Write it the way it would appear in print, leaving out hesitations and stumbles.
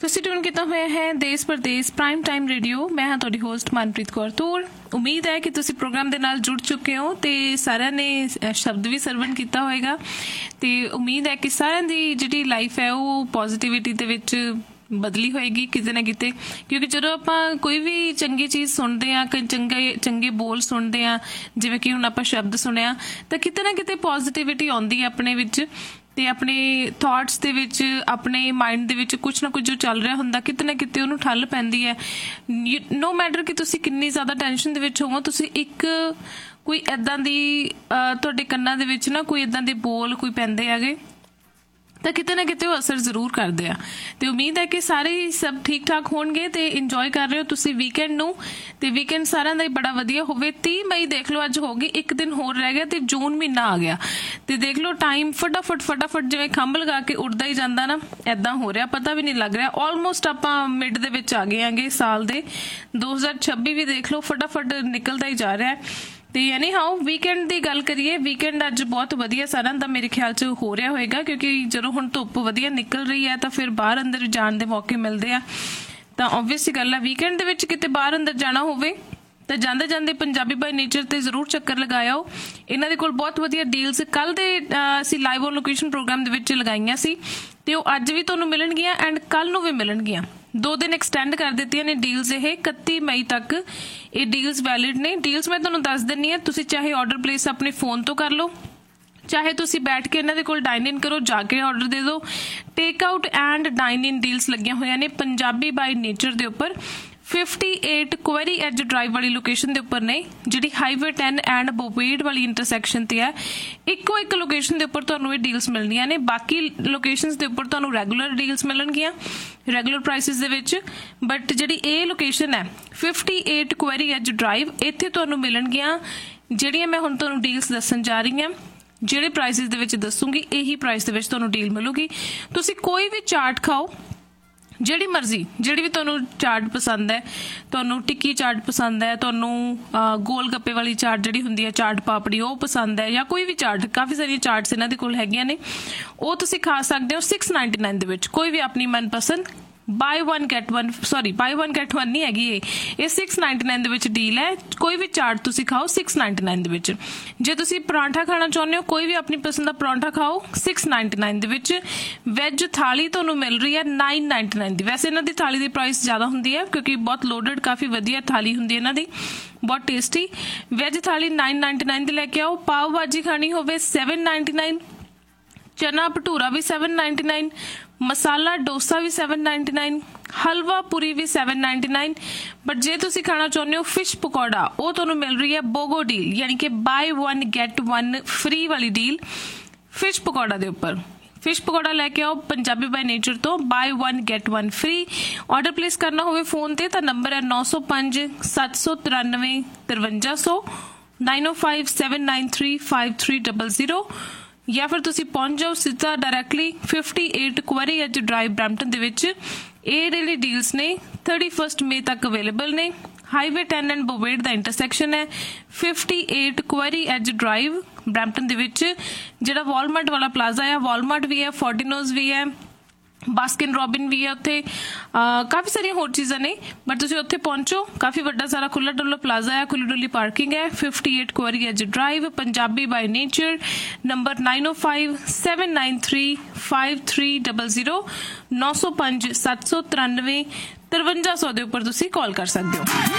ਤੁਸੀਂ ਟਿਊਨ ਕੀਤਾ ਹੋਇਆ ਹੈ ਦੇਸ਼ ਪ੍ਰਦੇਸ਼ ਪ੍ਰਾਈਮ ਟਾਈਮ ਰੇਡੀਓ। ਮੈਂ ਹਾਂ ਤੁਹਾਡੀ ਹੋਸਟ ਮਨਪ੍ਰੀਤ ਕੌਰ ਤੂਰ। ਉਮੀਦ ਹੈ ਕਿ ਤੁਸੀਂ ਪ੍ਰੋਗਰਾਮ ਦੇ ਨਾਲ ਜੁੜ ਚੁੱਕੇ ਹੋ ਤੇ ਸਾਰਿਆਂ ਨੇ ਸ਼ਬਦ ਵੀ ਸਰਵਣ ਕੀਤਾ ਹੋਏਗਾ ਤੇ ਉਮੀਦ ਹੈ ਕਿ ਸਾਰਿਆਂ ਦੀ ਜਿਹੜੀ ਲਾਈਫ ਹੈ ਉਹ ਪੋਜ਼ਿਟਿਵਿਟੀ ਦੇ ਵਿੱਚ ਬਦਲੀ ਹੋਏਗੀ ਕਿਤੇ ਨਾ ਕਿਤੇ, ਕਿਉਂਕਿ ਜਦੋਂ ਆਪਾਂ ਕੋਈ ਵੀ ਚੰਗੀ ਚੀਜ਼ ਸੁਣਦੇ ਹਾਂ, ਚੰਗੇ ਬੋਲ ਸੁਣਦੇ ਹਾਂ, ਜਿਵੇਂ ਕਿ ਹੁਣ ਆਪਾਂ ਸ਼ਬਦ ਸੁਣਿਆ, ਤਾਂ ਕਿਤੇ ਨਾ ਕਿਤੇ ਪੋਜ਼ਿਟਿਵਿਟੀ ਆਉਂਦੀ ਹੈ ਆਪਣੇ ਵਿੱਚ ਤੇ ਆਪਣੇ ਥਾਟਸ ਦੇ ਵਿੱਚ, ਆਪਣੇ ਮਾਈਂਡ ਦੇ ਵਿੱਚ ਕੁਛ ਨਾ ਕੁਝ ਜੋ ਚੱਲ ਰਿਹਾ ਹੁੰਦਾ ਕਿਤੇ ਨਾ ਕਿਤੇ ਉਹਨੂੰ ਠੱਲ ਪੈਂਦੀ ਹੈ। ਨੋ ਮੈਟਰ ਕਿ ਤੁਸੀਂ ਕਿੰਨੀ ਜ਼ਿਆਦਾ ਟੈਨਸ਼ਨ ਦੇ ਵਿੱਚ ਹੋਵੋ, ਤੁਸੀਂ ਇੱਕ ਕੋਈ ਏਦਾਂ ਦੀ ਤੁਹਾਡੇ ਕੰਨਾਂ ਦੇ ਵਿੱਚ ਨਾ ਕੋਈ ਏਦਾਂ ਦੇ ਬੋਲ ਕੋਈ ਪੈਂਦੇ ਹੈਗੇ ਤਾਂ ਕਿਤੇ ਨਾ ਕਿਤੇ ਉਹ ਅਸਰ ਜ਼ਰੂਰ ਕਰਦੇ ਆ। ਤੇ ਉਮੀਦ ਹੈ ਕਿ ਸਾਰੇ ਸਭ ਠੀਕ ਠਾਕ ਹੋਣਗੇ ਤੇ ਇੰਜੋਏ ਕਰ ਰਹੇ ਹੋ ਤੁਸੀਂ ਵੀਕਐਂਡ ਨੂੰ, ਤੇ ਵੀਕਐਂਡ ਸਾਰਿਆਂ ਦਾ ਹੀ ਬੜਾ ਵਧੀਆ ਹੋਵੇ। 30 ਮਈ ਦੇਖ ਲਓ ਅੱਜ ਹੋ ਗਈ, ਇੱਕ ਦਿਨ ਹੋਰ ਰਹਿ ਗਿਆ ਤੇ ਜੂਨ ਮਹੀਨਾ ਆ ਗਿਆ ਤੇ ਦੇਖ ਲਓ ਟਾਈਮ ਫਟਾਫਟ ਜਿਵੇਂ ਖੰਭ ਲਗਾ ਕੇ ਉੱਡਦਾ ਹੀ ਜਾਂਦਾ ਨਾ, ਏਦਾਂ ਹੋ ਰਿਹਾ, ਪਤਾ ਵੀ ਨਹੀਂ ਲੱਗ ਰਿਹਾ। ਆਲਮੋਸਟ ਆਪਾਂ ਮਿਡ ਦੇ ਵਿੱਚ ਆ ਗਏ ਆਂਗੇ ਸਾਲ ਦੇ। 2026 ਵੀ ਦੇਖ ਲਓ ਫਟਾਫਟ ਨਿਕਲਦਾ ਹੀ ਜਾ ਰਿਹਾ ਤੇ ਐਨੀ ਹਾਓ ਵੀਕਐਂਡ ਦੀ ਗੱਲ ਕਰੀਏ, ਵੀਕਐਂਡ ਅੱਜ ਬਹੁਤ ਵਧੀਆ ਸਾਰਿਆਂ ਦਾ ਮੇਰੇ ਖਿਆਲ 'ਚ ਹੋ ਰਿਹਾ ਹੋਏਗਾ, ਕਿਉਂਕਿ ਜਦੋਂ ਹੁਣ ਧੁੱਪ ਵਧੀਆ ਨਿਕਲ ਰਹੀ ਹੈ ਤਾਂ ਫਿਰ ਬਾਹਰ ਅੰਦਰ ਜਾਣ ਦੇ ਮੌਕੇ ਮਿਲਦੇ ਆ। ਤਾਂ ਓਬਵੀਅਸਲੀ ਗੱਲ ਹੈ ਵੀਕਐਂਡ ਦੇ ਵਿੱਚ ਕਿਤੇ ਬਾਹਰ ਅੰਦਰ ਜਾਣਾ ਹੋਵੇ ਤਾਂ ਜਾਂਦੇ ਜਾਂਦੇ ਪੰਜਾਬੀ ਬਾਈ ਨੇਚਰ ਤੇ ਜ਼ਰੂਰ ਚੱਕਰ ਲਗਾਇਓ। ਇਹਨਾਂ ਦੇ ਕੋਲ ਬਹੁਤ ਵਧੀਆ ਡੀਲਸ ਕੱਲ ਦੇ ਅਸੀਂ ਲਾਈਵ ਔਨ ਲੋਕੇਸ਼ਨ ਪ੍ਰੋਗਰਾਮ ਦੇ ਵਿੱਚ ਲਗਾਈਆਂ ਸੀ ਤੇ ਉਹ ਅੱਜ ਵੀ ਤੁਹਾਨੂੰ ਮਿਲਣਗੀਆਂ ਐਂਡ ਕੱਲ ਨੂੰ ਵੀ ਮਿਲਣਗੀਆਂ। 2 ਦਿਨ ਐਕਸਟੈਂਡ ਕਰ ਦਿੱਤੀਆਂ ਨੇ ਡੀਲਸ। ਇਹ 31 ਮਈ ਤੱਕ ਇਹ ਡੀਲਸ ਵੈਲਿਡ ਨੇ। ਡੀਲਸ ਮੈਂ ਤੁਹਾਨੂੰ ਦੱਸ ਦਿੰਨੀ ਆ, ਤੁਸੀਂ ਚਾਹੇ ਆਰਡਰ ਪਲੇਸ ਆਪਣੇ ਫੋਨ ਤੋਂ ਕਰ ਲਓ, ਚਾਹੇ ਤੁਸੀਂ ਬੈਠ ਕੇ ਇਹਨਾਂ ਦੇ ਕੋਲ ਡਾਈਨ ਇਨ ਕਰੋ, ਜਾ ਕੇ ਆਰਡਰ ਦੇ ਦਿਓ। Take out and dine in deals ਲੱਗੀਆਂ ਹੋਈਆਂ ਨੇ ਪੰਜਾਬੀ ਬਾਈ ਨੇਚਰ ਦੇ ਉੱਪਰ। 58 ਕੁਐਰੀ ਐਜ ਡਰਾਈਵ ਵਾਲੀ ਲੋਕੇਸ਼ਨ ਦੇ ਉੱਪਰ ਨੇ, ਜਿਹੜੀ ਹਾਈਵੇ 10 ਐਂਡ ਬੋਵੇਡ ਵਾਲੀ ਇੰਟਰਸੈਕਸ਼ਨ ਤੇ ਹੈ। ਇੱਕੋ ਇੱਕ ਲੋਕੇਸ਼ਨ ਦੇ ਉੱਪਰ ਤੁਹਾਨੂੰ ਇਹ ਡੀਲਸ ਮਿਲਣੀਆਂ ਨੇ, ਬਾਕੀ ਲੋਕੇਸ਼ਨਸ ਦੇ ਉੱਪਰ ਤੁਹਾਨੂੰ ਰੈਗੂਲਰ ਡੀਲਸ ਮਿਲਣਗੀਆਂ ਰੈਗੂਲਰ ਪ੍ਰਾਈਸਿਸ ਦੇ ਵਿੱਚ। ਬਟ ਜਿਹੜੀ ਇਹ ਲੋਕੇਸ਼ਨ ਹੈ 58 ਕੁਐਰੀ ਐਜ ਡਰਾਈਵ, ਇੱਥੇ ਤੁਹਾਨੂੰ ਮਿਲਣਗੀਆਂ ਜਿਹੜੀਆਂ ਮੈਂ ਹੁਣ ਤੁਹਾਨੂੰ ਡੀਲਸ ਦੱਸਣ ਜਾ ਰਹੀ ਹਾਂ। ਜਿਹੜੇ ਪ੍ਰਾਈਸਿਸ ਦੇ ਵਿੱਚ ਦੱਸੂਗੀ ਇਹੀ ਪ੍ਰਾਈਸ ਦੇ ਵਿੱਚ ਤੁਹਾਨੂੰ ਡੀਲ ਮਿਲੂਗੀ। ਤੁਸੀਂ ਕੋਈ ਵੀ ਚਾਟ ਖਾਓ, ਜਿਹੜੀ ਮਰਜ਼ੀ, ਜਿਹੜੀ ਵੀ ਤੁਹਾਨੂੰ ਚਾਟ ਪਸੰਦ ਹੈ, ਤੁਹਾਨੂੰ ਟਿੱਕੀ ਚਾਟ ਪਸੰਦ ਹੈ, ਤੁਹਾਨੂੰ ਗੋਲ ਗੱਪੇ ਵਾਲੀ ਚਾਟ ਜਿਹੜੀ ਹੁੰਦੀ ਹੈ ਚਾਟ ਪਾਪੜੀ ਉਹ ਪਸੰਦ ਹੈ, ਜਾਂ ਕੋਈ ਵੀ ਚਾਟ, ਕਾਫੀ ਸਾਰੀਆਂ ਚਾਟਸ ਇਹਨਾਂ ਦੇ ਕੋਲ ਹੈਗੀਆਂ ਨੇ, ਉਹ ਤੁਸੀਂ ਖਾ ਸਕਦੇ ਹੋ 699 ਦੇ ਵਿੱਚ। ਕੋਈ ਵੀ ਆਪਣੀ ਮਨਪਸੰਦ ਬਾਈ 1 get 1 ਨਹੀਂ ਹੈਗੀ ਇਹ 699 ਦੇ ਵਿੱਚ ਡੀਲ ਹੈ। ਕੋਈ ਵੀ ਚਾਟ ਤੁਸੀਂ ਖਾਓ 699 ਦੇ ਵਿੱਚ। ਜੇ ਤੁਸੀਂ ਪਰਾਂਠਾ ਖਾਣਾ ਚਾਹੁੰਦੇ ਹੋ, ਕੋਈ ਵੀ ਆਪਣੀ ਪਸੰਦ ਦਾ ਪਰਾਂਠਾ ਖਾਓ 699 ਦੇ ਵਿੱਚ। ਵੈਜ ਥਾਲੀ ਤੁਹਾਨੂੰ ਮਿਲ ਰਹੀ ਹੈ 999 ਦੀ। ਵੈਸੇ ਇਹਨਾਂ ਦੀ ਥਾਲੀ ਦੀ ਪ੍ਰਾਈਸ ਜ਼ਿਆਦਾ ਹੁੰਦੀ ਹੈ ਕਿਉਂਕਿ ਬਹੁਤ ਲੋਡਡ, ਕਾਫੀ ਵਧੀਆ ਥਾਲੀ ਹੁੰਦੀ ਹੈ ਇਹਨਾਂ ਦੀ, ਬਹੁਤ ਟੇਸਟੀ। ਵੈਜ ਥਾਲੀ 999 ਦੀ ਲੈ ਕੇ ਆਓ। ਪਾਓ ਭਾਜੀ ਖਾਣੀ ਹੋਵੇ 799, ਚਨਾ ਭਟੂਰਾ ਵੀ 799, ਮਸਾਲਾ ਡੋਸਾ ਵੀ 799, ਹਲਵਾ ਪੂਰੀ ਵੀ 799। ਬਟ ਜੇ ਤੁਸੀਂ ਖਾਣਾ ਚਾਹੁੰਦੇ ਹੋ ਫਿਸ਼ ਪਕੌੜਾ, ਉਹ ਤੁਹਾਨੂੰ ਮਿਲ ਰਹੀ ਹੈ ਬੋਗੋ ਡੀਲ, ਯਾਨੀ ਕਿ ਬਾਈ 1 get 1 ਫ੍ਰੀ ਵਾਲੀ ਡੀਲ ਫਿਸ਼ ਪਕੌੜਾ ਦੇ ਉੱਪਰ। ਫਿਸ਼ ਪਕੌੜਾ ਲੈ ਕੇ ਆਓ ਪੰਜਾਬੀ ਬਾਈ ਨੇਚਰ ਤੋਂ, ਬਾਈ 1 get 1 ਫ੍ਰੀ। ਆਰਡਰ ਪਲੇਸ ਕਰਨਾ ਹੋਵੇ ਫੋਨ ਤੇ ਤਾਂ ਨੰਬਰ ਹੈ 905 793 5300, 905 793 5300, ਜਾਂ ਫਿਰ ਤੁਸੀਂ ਪਹੁੰਚ ਜਾਓ ਸਿੱਧਾ directly 58 query as drive Brampton ਦੇ ਵਿੱਚ। ਇਹ ਜਿਹੜੀ ਡੀਲਸ ਨੇ 31 ਮਈ ਤੱਕ ਅਵੇਲੇਬਲ ਨੇ। ਹਾਈਵੇ 10 ਐਂਡ ਬੋਵੇਡ ਦਾ ਇੰਟਰਸੈਕਸ਼ਨ ਹੈ 58 ਕੁਐਰੀ ਐਜ ਡਰਾਈਵ ਬਰੈਂਪਟਨ ਦੇ ਵਿੱਚ। ਜਿਹੜਾ ਵਾਲਮਾਰਟ ਵਾਲਾ ਪਲਾਜ਼ਾ ਹੈ, ਵਾਲਮਾਰਟ ਵੀ ਹੈ, ਫੋਰਟੀਨੋਜ਼ ਵੀ ਹੈ, ਬਾਸਕਿਨ ਰੋਬਿਨ ਵੀ ਹੈ, ਉੱਥੇ ਕਾਫੀ ਸਾਰੀਆਂ ਹੋਰ ਚੀਜ਼ਾਂ ਨੇ। ਬਟ ਤੁਸੀਂ ਉੱਥੇ ਪਹੁੰਚੋ, ਕਾਫੀ ਵੱਡਾ ਸਾਰਾ ਖੁੱਲਾ ਡੁੱਲਾ ਪਲਾਜ਼ਾ ਹੈ, ਖੁੱਲੀ ਡੁੱਲੀ ਪਾਰਕਿੰਗ ਹੈ। 58 query as drive Punjabi by nature, number 905 793 5300, 905 793 5300 ਦੇ ਉੱਪਰ ਤੁਸੀਂ ਕਾਲ ਕਰ ਸਕਦੇ ਹੋ।